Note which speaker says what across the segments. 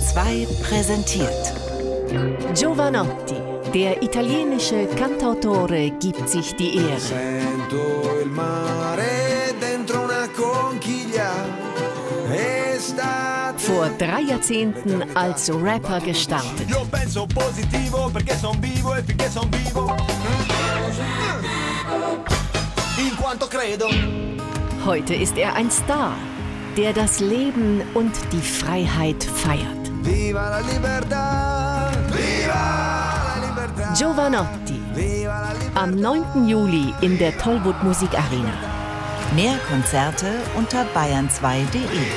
Speaker 1: 2 präsentiert
Speaker 2: Jovanotti, der italienische Cantautore, gibt sich die Ehre.
Speaker 3: Sento il mare dentro una conchiglia.
Speaker 2: Vor 3 Jahrzehnten als Rapper gestartet.
Speaker 3: Io penso positivo perché son vivo e finché son vivo. In quanto credo.
Speaker 2: Heute ist er ein Star, der das Leben und die Freiheit feiert.
Speaker 3: Viva la libertà! Viva la libertà!
Speaker 2: Jovanotti. Am 9. Juli in der Tollwood Musikarena.
Speaker 1: Mehr Konzerte unter bayern2.de.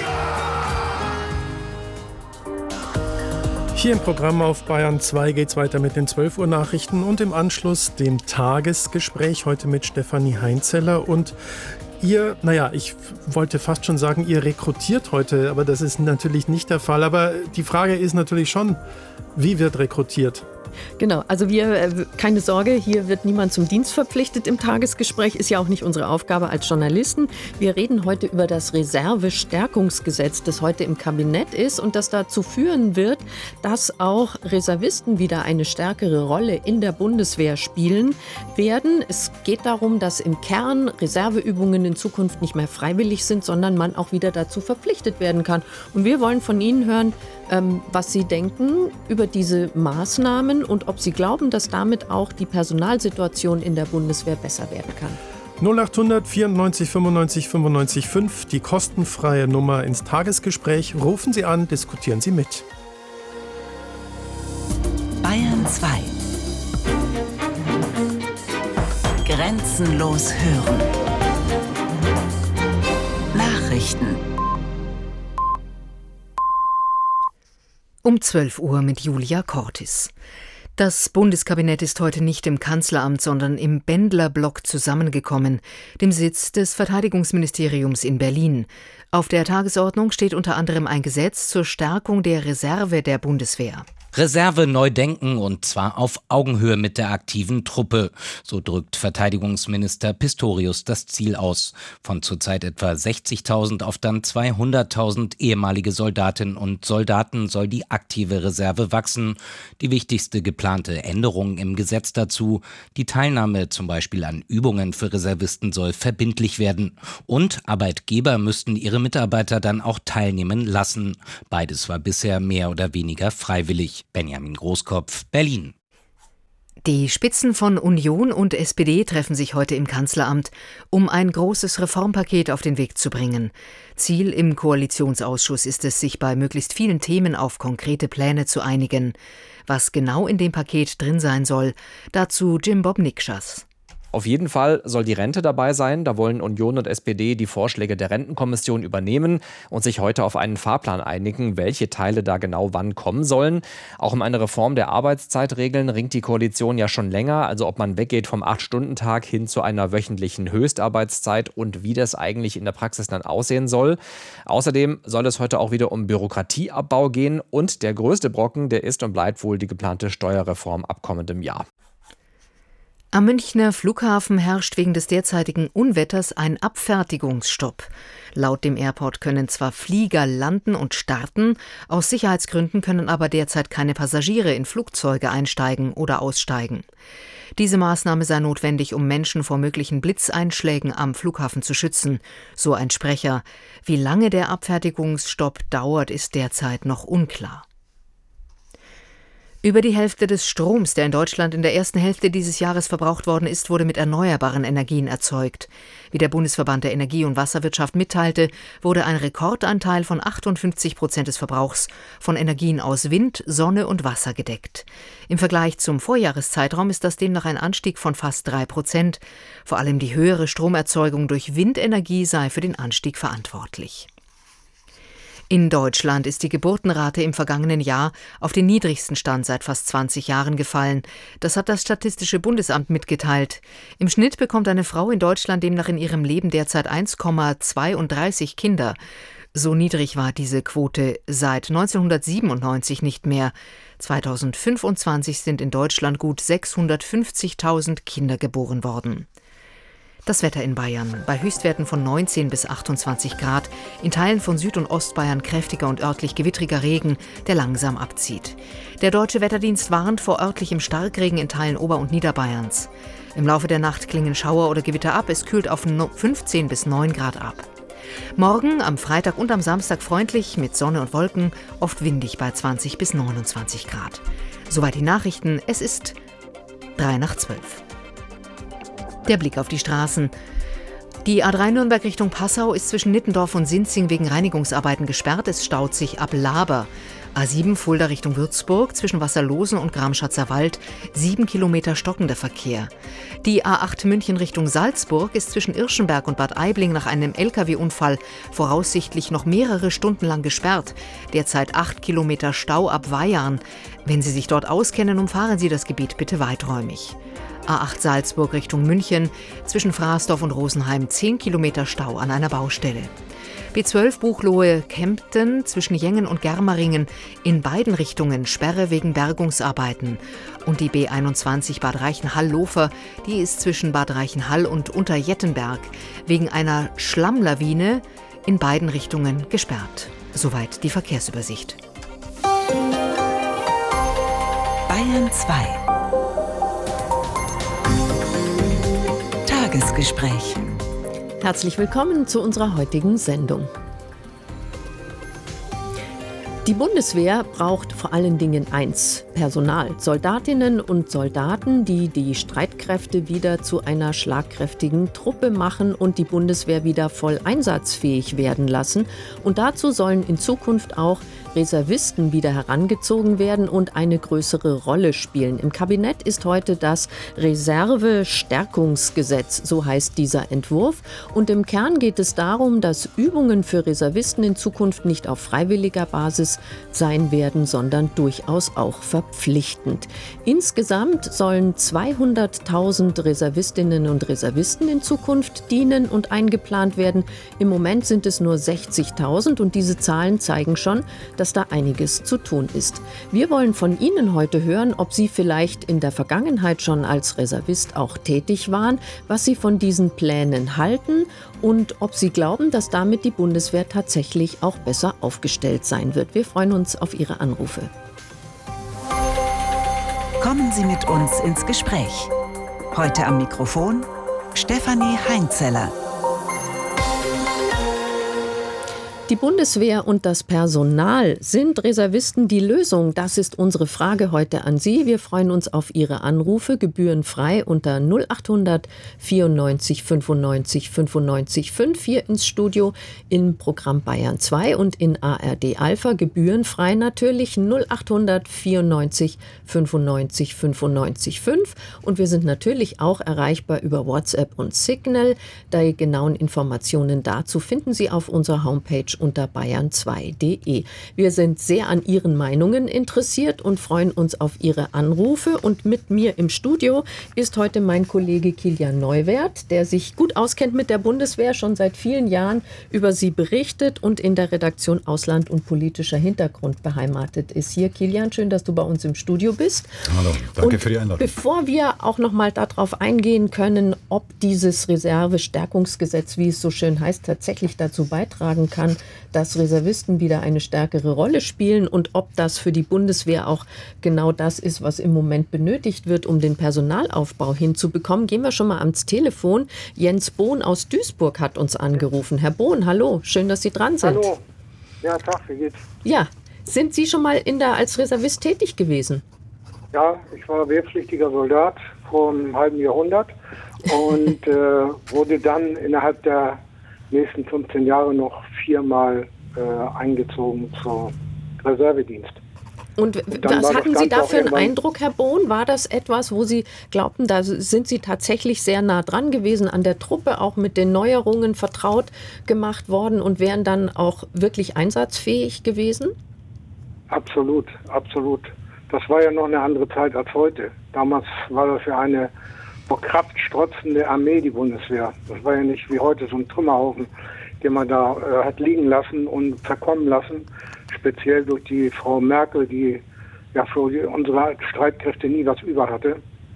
Speaker 4: Hier im Programm auf Bayern 2 geht's weiter mit den 12 Uhr Nachrichten und im Anschluss dem Tagesgespräch heute mit Stefanie Heinzeller. Und ihr, ich wollte fast schon sagen, ihr rekrutiert heute, aber das ist natürlich nicht der Fall. Aber die Frage ist natürlich schon, wie wird rekrutiert?
Speaker 5: Genau, also keine Sorge, hier wird niemand zum Dienst verpflichtet im Tagesgespräch, ist ja auch nicht unsere Aufgabe als Journalisten. Wir reden heute über das Reservestärkungsgesetz, das heute im Kabinett ist und das dazu führen wird, dass auch Reservisten wieder eine stärkere Rolle in der Bundeswehr spielen werden. Es geht darum, dass im Kern Reserveübungen in Zukunft nicht mehr freiwillig sind, sondern man auch wieder dazu verpflichtet werden kann. Und wir wollen von Ihnen hören, was Sie denken über diese Maßnahmen und ob Sie glauben, dass damit auch die Personalsituation in der Bundeswehr besser werden kann.
Speaker 4: 0800 94 95 95 5, die kostenfreie Nummer ins Tagesgespräch. Rufen Sie an, diskutieren Sie mit.
Speaker 1: Bayern 2. Grenzenlos hören. Nachrichten.
Speaker 6: Um 12 Uhr mit Julia Cortis. Das Bundeskabinett ist heute nicht im Kanzleramt, sondern im Bendler-Block zusammengekommen, dem Sitz des Verteidigungsministeriums in Berlin. Auf der Tagesordnung steht unter anderem ein Gesetz zur Stärkung der Reserve der Bundeswehr.
Speaker 7: Reserve neu denken und zwar auf Augenhöhe mit der aktiven Truppe. So drückt Verteidigungsminister Pistorius das Ziel aus. Von zurzeit etwa 60.000 auf dann 200.000 ehemalige Soldatinnen und Soldaten soll die aktive Reserve wachsen. Die wichtigste geplante Änderung im Gesetz dazu: die Teilnahme zum Beispiel an Übungen für Reservisten soll verbindlich werden. Und Arbeitgeber müssten ihre Mitarbeiter dann auch teilnehmen lassen. Beides war bisher mehr oder weniger freiwillig. Benjamin Großkopf, Berlin.
Speaker 6: Die Spitzen von Union und SPD treffen sich heute im Kanzleramt, um ein großes Reformpaket auf den Weg zu bringen. Ziel im Koalitionsausschuss ist es, sich bei möglichst vielen Themen auf konkrete Pläne zu einigen. Was genau in dem Paket drin sein soll, dazu Jim Bob Nikschas.
Speaker 8: Auf jeden Fall soll die Rente dabei sein. Da wollen Union und SPD die Vorschläge der Rentenkommission übernehmen und sich heute auf einen Fahrplan einigen, welche Teile da genau wann kommen sollen. Auch um eine Reform der Arbeitszeitregeln ringt die Koalition ja schon länger. Also ob man weggeht vom 8-Stunden-Tag hin zu einer wöchentlichen Höchstarbeitszeit und wie das eigentlich in der Praxis dann aussehen soll. Außerdem soll es heute auch wieder um Bürokratieabbau gehen. Und der größte Brocken, der ist und bleibt wohl die geplante Steuerreform ab kommendem Jahr.
Speaker 6: Am Münchner Flughafen herrscht wegen des derzeitigen Unwetters ein Abfertigungsstopp. Laut dem Airport können zwar Flieger landen und starten, aus Sicherheitsgründen können aber derzeit keine Passagiere in Flugzeuge einsteigen oder aussteigen. Diese Maßnahme sei notwendig, um Menschen vor möglichen Blitzeinschlägen am Flughafen zu schützen, so ein Sprecher. Wie lange der Abfertigungsstopp dauert, ist derzeit noch unklar. Über die Hälfte des Stroms, der in Deutschland in der ersten Hälfte dieses Jahres verbraucht worden ist, wurde mit erneuerbaren Energien erzeugt. Wie der Bundesverband der Energie- und Wasserwirtschaft mitteilte, wurde ein Rekordanteil von 58% des Verbrauchs von Energien aus Wind, Sonne und Wasser gedeckt. Im Vergleich zum Vorjahreszeitraum ist das demnach ein Anstieg von fast 3%. Vor allem die höhere Stromerzeugung durch Windenergie sei für den Anstieg verantwortlich. In Deutschland ist die Geburtenrate im vergangenen Jahr auf den niedrigsten Stand seit fast 20 Jahren gefallen. Das hat das Statistische Bundesamt mitgeteilt. Im Schnitt bekommt eine Frau in Deutschland demnach in ihrem Leben derzeit 1,32 Kinder. So niedrig war diese Quote seit 1997 nicht mehr. 2025 sind in Deutschland gut 650.000 Kinder geboren worden. Das Wetter in Bayern. Bei Höchstwerten von 19 bis 28 Grad. In Teilen von Süd- und Ostbayern kräftiger und örtlich gewittriger Regen, der langsam abzieht. Der Deutsche Wetterdienst warnt vor örtlichem Starkregen in Teilen Ober- und Niederbayerns. Im Laufe der Nacht klingen Schauer oder Gewitter ab. Es kühlt auf 15 bis 9 Grad ab. Morgen, am Freitag und am Samstag freundlich mit Sonne und Wolken, oft windig bei 20 bis 29 Grad. Soweit die Nachrichten. Es ist 11:03. Der Blick auf die Straßen. Die A3 Nürnberg Richtung Passau ist zwischen Nittendorf und Sinzing wegen Reinigungsarbeiten gesperrt. Es staut sich ab Laber. A7 Fulda Richtung Würzburg zwischen Wasserlosen und Gramschatzer Wald 7 Kilometer stockender Verkehr. Die A8 München Richtung Salzburg ist zwischen Irschenberg und Bad Aibling nach einem Lkw-Unfall voraussichtlich noch mehrere Stunden lang gesperrt. Derzeit 8 Kilometer Stau ab Weyarn. Wenn Sie sich dort auskennen, umfahren Sie das Gebiet bitte weiträumig. A8 Salzburg Richtung München, zwischen Frasdorf und Rosenheim 10 Kilometer Stau an einer Baustelle. B12 Buchloe-Kempten zwischen Jengen und Germeringen in beiden Richtungen Sperre wegen Bergungsarbeiten. Und die B21 Bad Reichenhall-Lofer, die ist zwischen Bad Reichenhall und Unterjettenberg wegen einer Schlammlawine in beiden Richtungen gesperrt. Soweit die Verkehrsübersicht.
Speaker 1: Bayern 2. Tagesgespräch.
Speaker 5: Herzlich willkommen zu unserer heutigen Sendung. Die Bundeswehr braucht vor allen Dingen eins: Personal. Soldatinnen und Soldaten, die die Streitkräfte wieder zu einer schlagkräftigen Truppe machen und die Bundeswehr wieder voll einsatzfähig werden lassen. Und dazu sollen in Zukunft auch Reservisten wieder herangezogen werden und eine größere Rolle spielen. Im Kabinett ist heute das Reserve-Stärkungsgesetz, so heißt dieser Entwurf. Und im Kern geht es darum, dass Übungen für Reservisten in Zukunft nicht auf freiwilliger Basis sein werden, sondern durchaus auch verpflichtend. Insgesamt sollen 200.000 Reservistinnen und Reservisten in Zukunft dienen und eingeplant werden. Im Moment sind es nur 60.000 und diese Zahlen zeigen schon, dass da einiges zu tun ist. Wir wollen von Ihnen heute hören, ob Sie vielleicht in der Vergangenheit schon als Reservist auch tätig waren, was Sie von diesen Plänen halten und ob Sie glauben, dass damit die Bundeswehr tatsächlich auch besser aufgestellt sein wird. Wir freuen uns auf Ihre Anrufe.
Speaker 1: Kommen Sie mit uns ins Gespräch. Heute am Mikrofon Stefanie Heinzeller.
Speaker 5: Die Bundeswehr und das Personal, sind Reservisten die Lösung? Das ist unsere Frage heute an Sie. Wir freuen uns auf Ihre Anrufe, gebührenfrei unter 0800 94 95 95 5 hier ins Studio im Programm Bayern 2 und in ARD Alpha, gebührenfrei natürlich 0800 94 95 95 5. Und wir sind natürlich auch erreichbar über WhatsApp und Signal. Die genauen Informationen dazu finden Sie auf unserer Homepage unter bayern2.de. Wir sind sehr an Ihren Meinungen interessiert und freuen uns auf Ihre Anrufe. Und mit mir im Studio ist heute mein Kollege Kilian Neuwert, der sich gut auskennt mit der Bundeswehr, schon seit vielen Jahren über sie berichtet und in der Redaktion Ausland und politischer Hintergrund beheimatet ist. Hier, Kilian, schön, dass du bei uns im Studio bist.
Speaker 9: Hallo, danke für die Einladung.
Speaker 5: Bevor wir auch noch mal darauf eingehen können, ob dieses Reserve-Stärkungsgesetz, wie es so schön heißt, tatsächlich dazu beitragen kann, dass Reservisten wieder eine stärkere Rolle spielen und ob das für die Bundeswehr auch genau das ist, was im Moment benötigt wird, um den Personalaufbau hinzubekommen, gehen wir schon mal ans Telefon. Jens Bohn aus Duisburg hat uns angerufen. Herr Bohn, hallo, schön, dass Sie dran sind.
Speaker 10: Hallo, ja, Tag, wie geht's?
Speaker 5: Ja, sind Sie schon mal als Reservist tätig gewesen?
Speaker 10: Ja, ich war wehrpflichtiger Soldat vor einem halben Jahrhundert und wurde dann innerhalb der nächsten 15 Jahre noch 4-mal eingezogen zum Reservedienst.
Speaker 5: Und was hatten Sie da für einen Eindruck, Herr Bohn? War das etwas, wo Sie glaubten, da sind Sie tatsächlich sehr nah dran gewesen an der Truppe, auch mit den Neuerungen vertraut gemacht worden und wären dann auch wirklich einsatzfähig gewesen?
Speaker 10: Absolut, absolut. Das war ja noch eine andere Zeit als heute. Damals war das ja eine vor Kraft strotzende Armee, die Bundeswehr. Das war ja nicht wie heute so ein Trümmerhaufen, den man da hat liegen lassen und verkommen lassen. Speziell durch die Frau Merkel, die ja für unsere Streitkräfte nie was über hatte.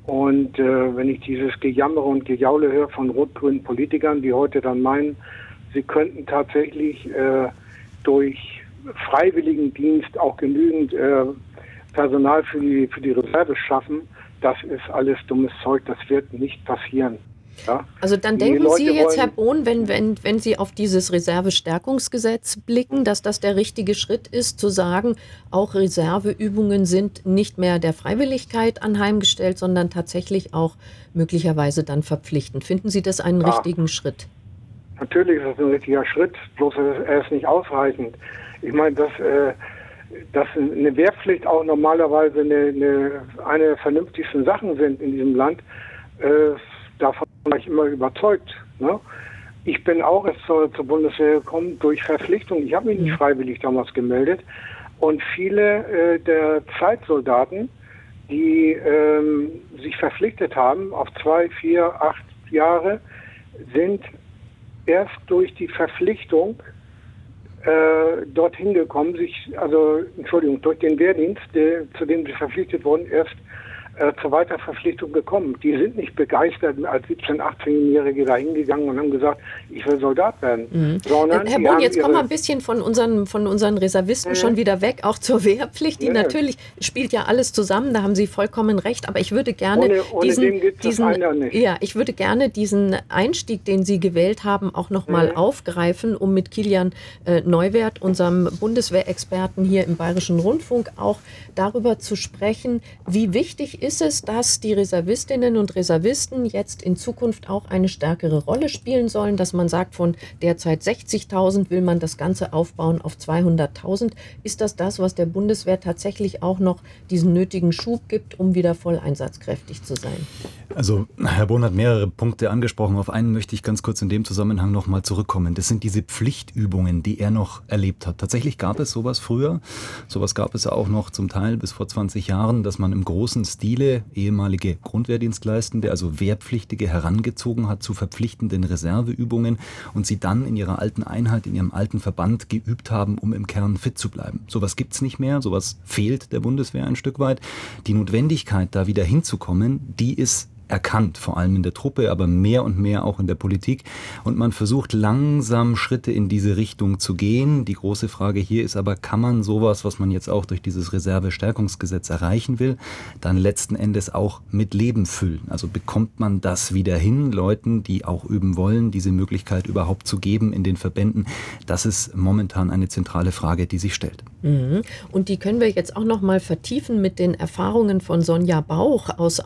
Speaker 10: Und wenn ich dieses Gejammere und Gejaule höre von rot-grünen Politikern, die heute dann meinen, sie könnten tatsächlich durch Freiwilligendienst auch genügend Personal für die Reserve schaffen, das ist alles dummes Zeug, das wird nicht passieren. Ja?
Speaker 5: Also dann denken Sie jetzt, Herr Bohn, wenn Sie auf dieses Reservestärkungsgesetz blicken, dass das der richtige Schritt ist, zu sagen, auch Reserveübungen sind nicht mehr der Freiwilligkeit anheimgestellt, sondern tatsächlich auch möglicherweise dann verpflichtend. Finden Sie das einen richtigen Schritt?
Speaker 10: Natürlich ist das ein richtiger Schritt, bloß er ist nicht ausreichend. Ich meine, dass eine Wehrpflicht auch normalerweise eine der vernünftigsten Sachen sind in diesem Land, davon war ich immer überzeugt. Ne? Ich bin auch erst zur Bundeswehr gekommen durch Verpflichtung. Ich habe mich nicht freiwillig damals gemeldet. Und viele der Zeitsoldaten, die sich verpflichtet haben auf 2, 4, 8 Jahre, sind erst durch die Verpflichtung dorthin gekommen, durch den Wehrdienst, zu dem sie verpflichtet wurden, erst zur Weiterverpflichtung gekommen. Die sind nicht begeistert als 17-, 18-Jährige da hingegangen und haben gesagt, ich will Soldat werden. Sondern
Speaker 5: Herr Bohn, jetzt kommen wir ein bisschen von unseren Reservisten schon wieder weg, auch zur Wehrpflicht. Die natürlich spielt ja alles zusammen, da haben Sie vollkommen recht, aber ich würde gerne ich würde gerne diesen Einstieg, den Sie gewählt haben, auch nochmal aufgreifen, um mit Kilian Neuwirth, unserem Bundeswehrexperten hier im Bayerischen Rundfunk, auch darüber zu sprechen, wie wichtig ist es, dass die Reservistinnen und Reservisten jetzt in Zukunft auch eine stärkere Rolle spielen sollen, dass man sagt, von derzeit 60.000 will man das Ganze aufbauen auf 200.000. Ist das, was der Bundeswehr tatsächlich auch noch diesen nötigen Schub gibt, um wieder voll einsatzkräftig zu sein?
Speaker 9: Also Herr Bohn hat mehrere Punkte angesprochen. Auf einen möchte ich ganz kurz in dem Zusammenhang noch mal zurückkommen. Das sind diese Pflichtübungen, die er noch erlebt hat. Tatsächlich gab es sowas früher. Sowas gab es auch noch zum Teil bis vor 20 Jahren, dass man im großen Stile ehemalige Grundwehrdienstleistende, also Wehrpflichtige, herangezogen hat zu verpflichtenden Reserveübungen und sie dann in ihrer alten Einheit, in ihrem alten Verband geübt haben, um im Kern fit zu bleiben. Sowas gibt's nicht mehr, sowas fehlt der Bundeswehr ein Stück weit. Die Notwendigkeit, da wieder hinzukommen, die ist erkannt, vor allem in der Truppe, aber mehr und mehr auch in der Politik. Und man versucht langsam Schritte in diese Richtung zu gehen. Die große Frage hier ist aber, kann man sowas, was man jetzt auch durch dieses Reservestärkungsgesetz erreichen will, dann letzten Endes auch mit Leben füllen? Also bekommt man das wieder hin, Leuten, die auch üben wollen, diese Möglichkeit überhaupt zu geben in den Verbänden? Das ist momentan eine zentrale Frage, die sich stellt.
Speaker 5: Und die können wir jetzt auch noch mal vertiefen mit den Erfahrungen von Sonja Bauch aus